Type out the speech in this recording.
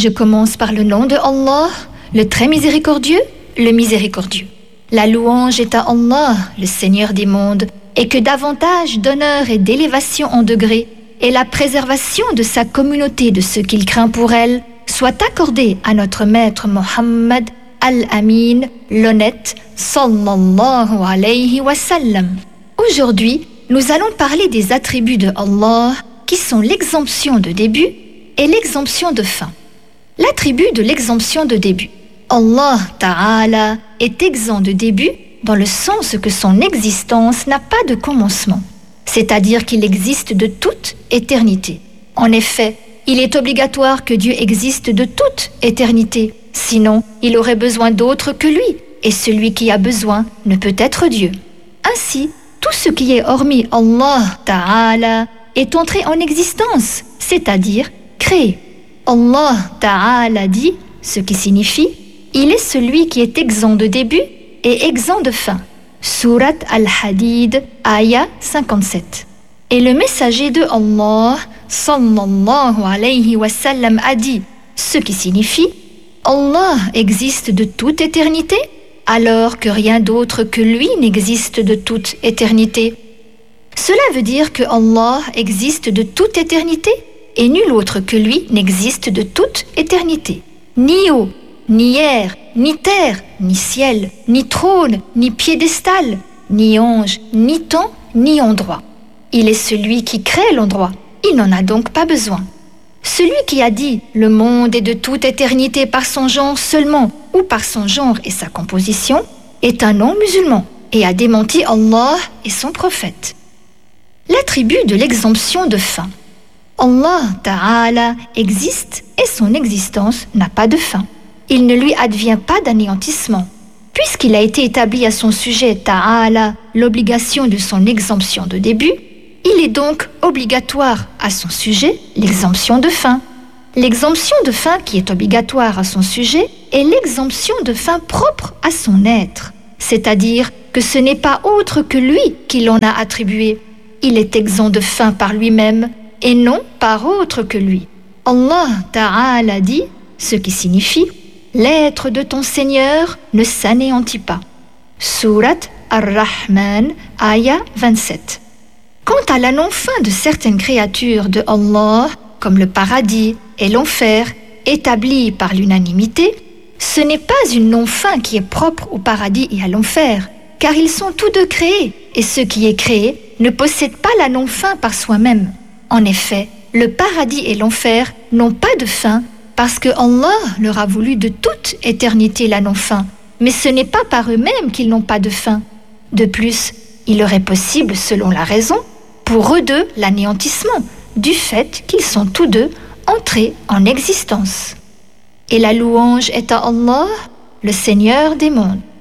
Je commence par le nom de Allah, le très miséricordieux, le miséricordieux. La louange est à Allah, le Seigneur des mondes, et que davantage d'honneur et d'élévation en degrés, et la préservation de sa communauté de ce qu'il craint pour elle, soit accordée à notre maître Mohammed Al-Amin, l'honnête, sallallahu alayhi wa sallam. Aujourd'hui, nous allons parler des attributs de Allah, qui sont l'exemption de début et l'exemption de fin. L'attribut de l'exemption de début. Allah Ta'ala est exempt de début dans le sens que son existence n'a pas de commencement, c'est-à-dire qu'il existe de toute éternité. En effet, il est obligatoire que Dieu existe de toute éternité, sinon il aurait besoin d'autre que lui, et celui qui a besoin ne peut être Dieu. Ainsi, tout ce qui est hormis Allah Ta'ala est entré en existence, c'est-à-dire créé. Allah Ta'ala dit, ce qui signifie « Il est celui qui est exempt de début et exempt de fin ». Surat Al-Hadid, Aya 57. Et le messager de Allah, sallallahu alayhi wa sallam, a dit, ce qui signifie « Allah existe de toute éternité, alors que rien d'autre que lui n'existe de toute éternité. » Cela veut dire que Allah existe de toute éternité et nul autre que lui n'existe de toute éternité. Ni eau, ni air, ni terre, ni ciel, ni trône, ni piédestal, ni ange, ni temps, ni endroit. Il est celui qui crée l'endroit, il n'en a donc pas besoin. Celui qui a dit « Le monde est de toute éternité par son genre seulement ou par son genre et sa composition » est un non-musulman et a démenti Allah et son prophète. L'attribut de l'exemption de fin. Allah Ta'ala existe et son existence n'a pas de fin. Il ne lui advient pas d'anéantissement. Puisqu'il a été établi à son sujet Ta'ala l'obligation de son exemption de début, il est donc obligatoire à son sujet l'exemption de fin. L'exemption de fin qui est obligatoire à son sujet est l'exemption de fin propre à son être, c'est-à-dire que ce n'est pas autre que lui qui l'en a attribué. Il est exempt de fin par lui-même et non par autre que lui. Allah Ta'ala dit, ce qui signifie « L'être de ton Seigneur ne s'anéantit pas ». Surat Ar-Rahman, Aya 27. Quant à la non-fin de certaines créatures de Allah, comme le paradis et l'enfer, établis par l'unanimité, ce n'est pas une non-fin qui est propre au paradis et à l'enfer, car ils sont tous deux créés, et ce qui est créé ne possède pas la non-fin par soi-même. En effet, le paradis et l'enfer n'ont pas de fin parce que Allah leur a voulu de toute éternité la non-fin, mais ce n'est pas par eux-mêmes qu'ils n'ont pas de fin. De plus, il leur est possible, selon la raison, pour eux deux l'anéantissement, du fait qu'ils sont tous deux entrés en existence. Et la louange est à Allah, le Seigneur des mondes.